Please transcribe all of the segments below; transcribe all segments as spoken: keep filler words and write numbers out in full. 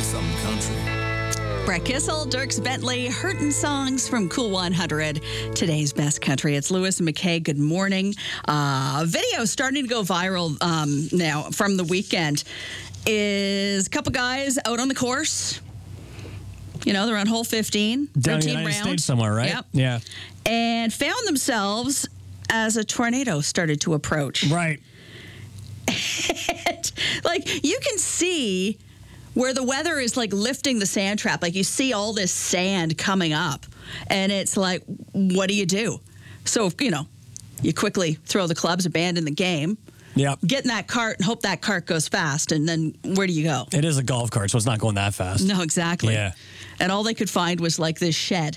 some country. Brett Kissel, Dierks Bentley, Hurtin' Songs from Cool one hundred. Today's best country. It's Lewis and McKay. Good morning. Uh, video starting to go viral um, now from the weekend is a couple guys out on the course. You know, they're on hole fifteen. Down in the routine United round. States somewhere, right? Yep. Yeah. And found themselves as a tornado started to approach. Right. And, like, you can see where the weather is, like, lifting the sand trap. Like, you see all this sand coming up. And it's like, what do you do? So, you know, you quickly throw the clubs, abandon the game. Yep. Get in that cart and hope that cart goes fast. And then where do you go? It is a golf cart, so it's not going that fast. No, exactly. Yeah. And all they could find was, like, this shed.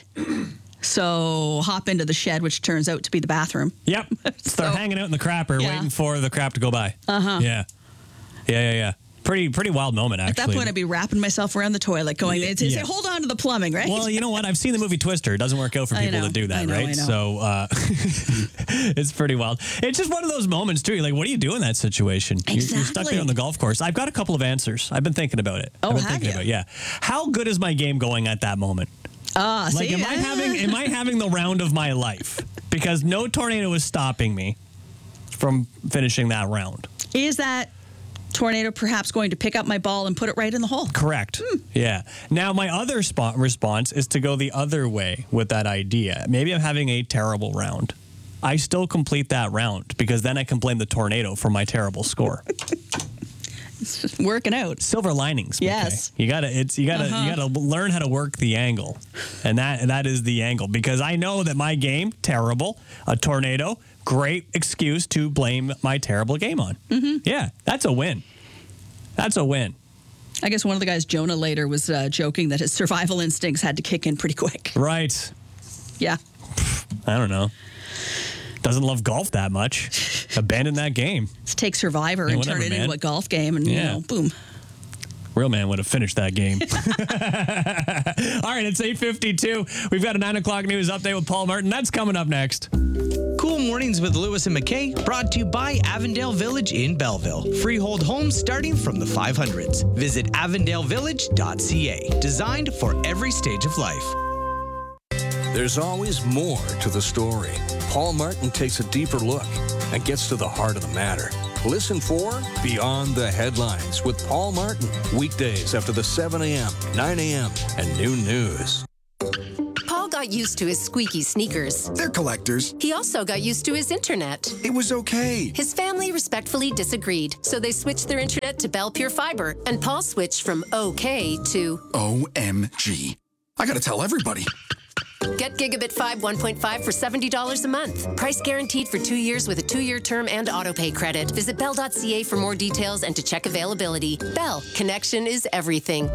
So hop into the shed, which turns out to be the bathroom. Yep. So they're So- hanging out in the crapper, Yeah. waiting for the crap to go by. Uh-huh. Yeah. Yeah, yeah, yeah. Pretty pretty wild moment, actually. At that point, I'd be wrapping myself around the toilet going, Yeah, it's, it's, yeah. hold on to the plumbing, right? Well, you know what? I've seen the movie Twister. It doesn't work out for I people know, to do that, I know, right? I know. So uh, it's pretty wild. It's just one of those moments, too. You're like, what do you do in that situation? You're, you're stuck Exactly. there on the golf course. I've got a couple of answers. I've been thinking about it. Oh, I've been have thinking you? about it. Yeah. How good is my game going at that moment? Ah, Like, see? am I having am I having the round of my life? Because no tornado is stopping me from finishing that round. Is that tornado perhaps going to pick up my ball and put it right in the hole? Correct. Yeah. Now, my other spot response is to go the other way with that idea. Maybe I'm having a terrible round. I still complete that round because then I can blame the tornado for my terrible score. It's just working out. Silver linings. McKay. Yes. You gotta. It's you gotta. Uh-huh. You gotta learn how to work the angle, and that and that is the angle because I know that my game terrible. A tornado. Great excuse to blame my terrible game on. Mm-hmm. Yeah, that's a win. That's a win. I guess one of the guys, Jonah, later was uh, joking that his survival instincts had to kick in pretty quick. Right. Yeah. I don't know. Doesn't love golf that much. Abandon that game. Let's take Survivor Yeah, and whatever, turn it man. into a golf game and, you Yeah. know, boom. Real man would have finished that game. All right, it's eight fifty-two. We've got a nine o'clock news update with Paul Martin. That's coming up next. Cool Mornings with Lewis and McKay, brought to you by Avondale Village in Belleville. Freehold homes starting from the five hundreds. Visit avondale village dot c a. Designed for every stage of life. There's always more to the story. Paul Martin takes a deeper look and gets to the heart of the matter. Listen for Beyond the Headlines with Paul Martin. Weekdays after the seven a.m., nine a.m., and noon news. Paul got used to his squeaky sneakers. They're collectors. He also got used to his internet. It was okay. His family respectfully disagreed, so they switched their internet to Bell Pure Fiber, and Paul switched from okay to O M G. I gotta tell everybody. Get Gigabit five one point five for seventy dollars a month. Price guaranteed for two years with a two-year term and autopay credit. Visit bell dot c a for more details and to check availability. Bell, connection is everything.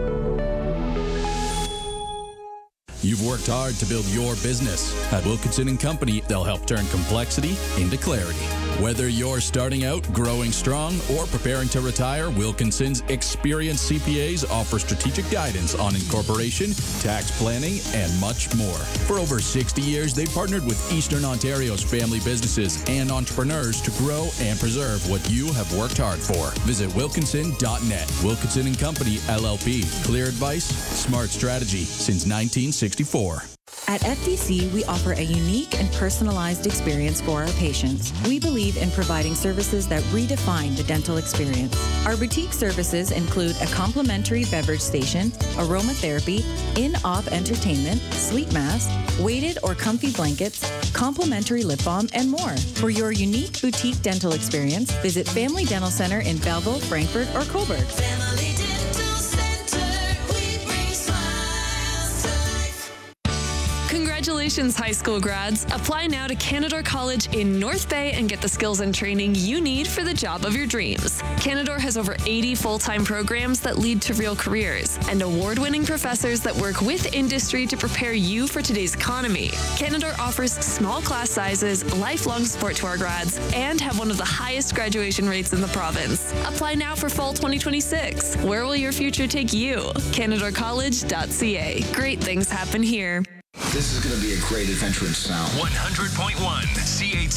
You've worked hard to build your business. At Wilkinson and Company, they'll help turn complexity into clarity. Whether you're starting out, growing strong, or preparing to retire, Wilkinson's experienced C P As offer strategic guidance on incorporation, tax planning, and much more. For over sixty years, they've partnered with Eastern Ontario's family businesses and entrepreneurs to grow and preserve what you have worked hard for. Visit wilkinson dot net. Wilkinson and Company, L L P. Clear advice, smart strategy since nineteen sixty-four. At F D C, we offer a unique and personalized experience for our patients. We believe in providing services that redefine the dental experience. Our boutique services include a complimentary beverage station, aromatherapy, in-op entertainment, sleep mask, weighted or comfy blankets, complimentary lip balm, and more. For your unique boutique dental experience, visit Family Dental Center in Belleville, Frankfurt, or Cobourg. Family Dental Center, we bring smiles to life. Congratulations, high school grads. Apply now to Canadore College in North Bay and get the skills and training you need for the job of your dreams. Canadore has over eighty full-time programs that lead to real careers and award-winning professors that work with industry to prepare you for today's economy. Canadore offers small class sizes, lifelong support to our grads, and have one of the highest graduation rates in the province. Apply now for fall twenty twenty-six. Where will your future take you? canadore college dot c a. Great things happen here. This is going to be a great adventure in sound. one hundred point one C H